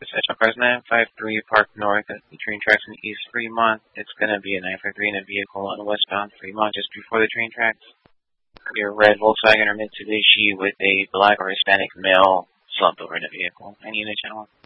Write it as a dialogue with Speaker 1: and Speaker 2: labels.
Speaker 1: Professional cars 953 Park North at the train tracks in East Fremont. It's going to be a 953 in a vehicle on westbound Fremont just before the train tracks. Your red Volkswagen or Mitsubishi with a black or Hispanic male slumped over in a vehicle. Any unit channel?